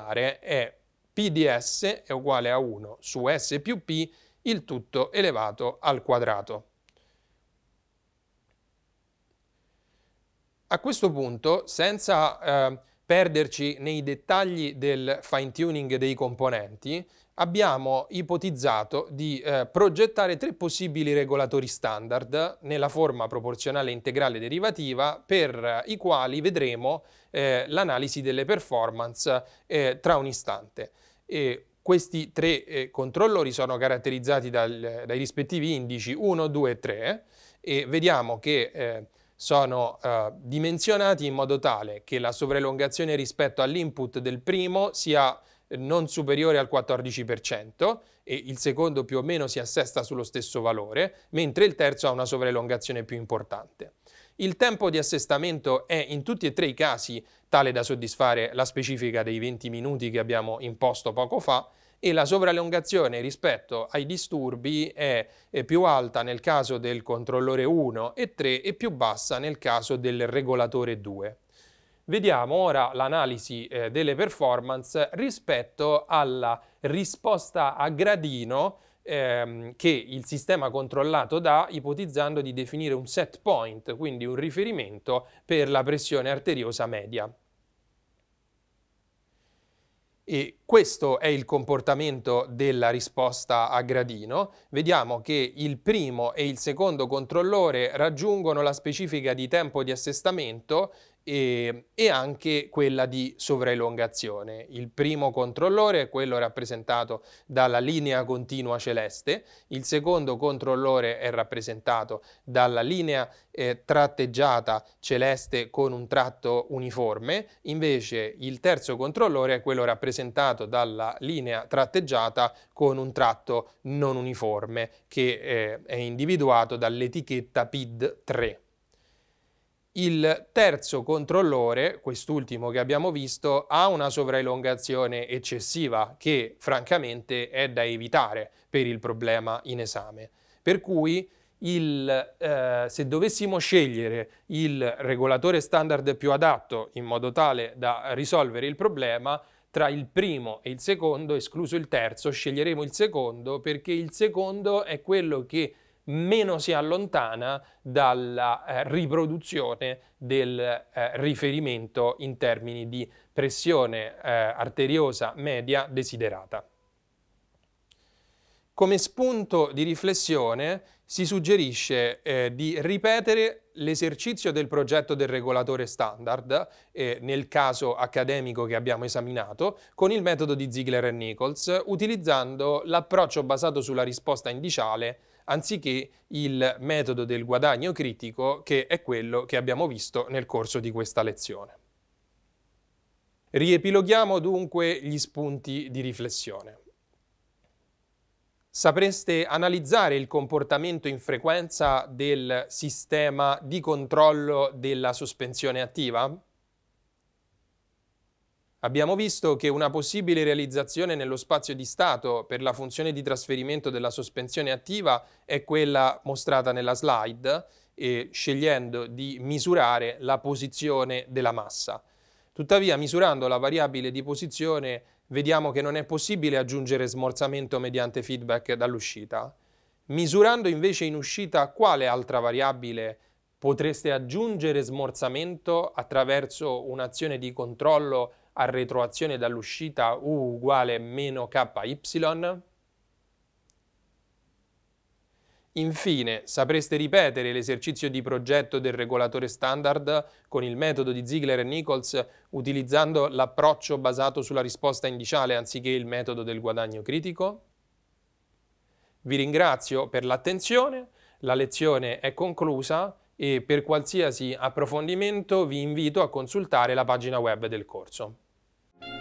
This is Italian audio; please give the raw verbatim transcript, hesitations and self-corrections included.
particolare è P di S è uguale a uno su S più P, il tutto elevato al quadrato. A questo punto, senza eh, perderci nei dettagli del fine tuning dei componenti, abbiamo ipotizzato di eh, progettare tre possibili regolatori standard nella forma proporzionale integrale derivativa, per eh, i quali vedremo eh, l'analisi delle performance eh, tra un istante. E questi tre eh, controllori sono caratterizzati dal, dai rispettivi indici uno, due e tre, e vediamo che eh, sono eh, dimensionati in modo tale che la sovrelungazione rispetto all'input del primo sia non superiore al quattordici per cento e il secondo più o meno si assesta sullo stesso valore, mentre il terzo ha una sovrelungazione più importante. Il tempo di assestamento è in tutti e tre i casi tale da soddisfare la specifica dei venti minuti che abbiamo imposto poco fa, e la sovralungazione rispetto ai disturbi è, è più alta nel caso del controllore uno e tre e più bassa nel caso del regolatore due. Vediamo ora l'analisi eh, delle performance rispetto alla risposta a gradino ehm, che il sistema controllato dà, ipotizzando di definire un set point, quindi un riferimento per la pressione arteriosa media. E questo è il comportamento della risposta a gradino. Vediamo che il primo e il secondo controllore raggiungono la specifica di tempo di assestamento e, e anche quella di sovraelongazione. Il primo controllore è quello rappresentato dalla linea continua celeste, il secondo controllore è rappresentato dalla linea eh, tratteggiata celeste con un tratto uniforme, invece il terzo controllore è quello rappresentato dalla linea tratteggiata con un tratto non uniforme, che eh, è individuato dall'etichetta P I D tre. Il terzo controllore, quest'ultimo che abbiamo visto, ha una sovraelongazione eccessiva che francamente è da evitare per il problema in esame. Per cui il, eh, se dovessimo scegliere il regolatore standard più adatto in modo tale da risolvere il problema, tra il primo e il secondo, escluso il terzo, sceglieremo il secondo, perché il secondo è quello che meno si allontana dalla eh, riproduzione del eh, riferimento in termini di pressione eh, arteriosa media desiderata. Come spunto di riflessione si suggerisce eh, di ripetere l'esercizio del progetto del regolatore standard, eh, nel caso accademico che abbiamo esaminato, con il metodo di Ziegler e Nichols, utilizzando l'approccio basato sulla risposta indiciale anziché il metodo del guadagno critico, che è quello che abbiamo visto nel corso di questa lezione. Riepiloghiamo dunque gli spunti di riflessione. Sapreste analizzare il comportamento in frequenza del sistema di controllo della sospensione attiva? Abbiamo visto che una possibile realizzazione nello spazio di stato per la funzione di trasferimento della sospensione attiva è quella mostrata nella slide, e scegliendo di misurare la posizione della massa. Tuttavia, misurando la variabile di posizione, vediamo che non è possibile aggiungere smorzamento mediante feedback dall'uscita. Misurando invece in uscita quale altra variabile potreste aggiungere smorzamento attraverso un'azione di controllo a retroazione dall'uscita U uguale meno K Y? Infine, sapreste ripetere l'esercizio di progetto del regolatore standard con il metodo di Ziegler e Nichols, utilizzando l'approccio basato sulla risposta indiciale anziché il metodo del guadagno critico? Vi ringrazio per l'attenzione, la lezione è conclusa e per qualsiasi approfondimento vi invito a consultare la pagina web del corso.